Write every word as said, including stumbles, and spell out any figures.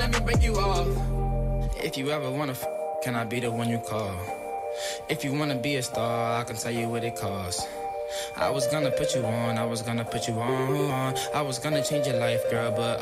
let me break you off. If you ever wanna f, can I be the one you call? If you wanna be a star, I can tell you what it costs. I was gonna put you on, I was gonna put you on. I was gonna change your life, girl, but